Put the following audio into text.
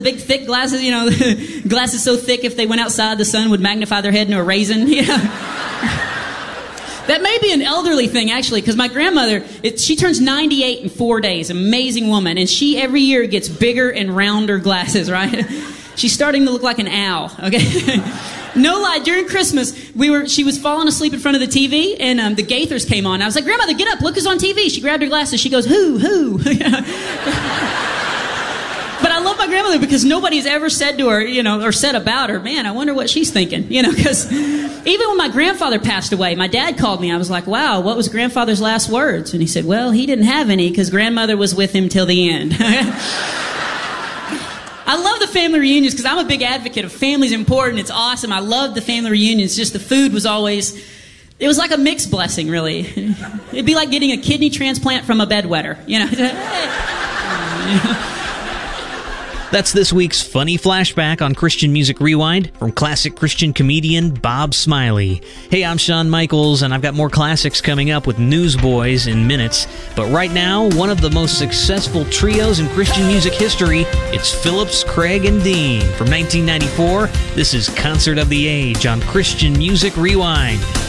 big, thick glasses, glasses so thick if they went outside, the sun would magnify their head into a raisin. That may be an elderly thing, actually, because my grandmother, she turns 98 in 4 days, amazing woman, and she every year gets bigger and rounder glasses, right? She's starting to look like an owl, okay? No lie, during Christmas, she was falling asleep in front of the TV, and the Gaithers came on. I was like, Grandmother, get up, look who's on TV. She grabbed her glasses, she goes, who? But I love my grandmother because nobody's ever said to her, or said about her, man, I wonder what she's thinking, because even when my grandfather passed away, my dad called me. I was like, wow, what was grandfather's last words? And he said, well, he didn't have any because grandmother was with him till the end. I love the family reunions because I'm a big advocate of family's important. It's awesome. I love the family reunions. Just the food was always, it was like a mixed blessing, really. It'd be like getting a kidney transplant from a bedwetter, That's this week's funny flashback on Christian Music Rewind from classic Christian comedian Bob Smiley. Hey, I'm Shawn Michaels, and I've got more classics coming up with Newsboys in minutes. But right now, one of the most successful trios in Christian music history, it's Phillips, Craig, and Dean. From 1994, this is Concert of the Age on Christian Music Rewind.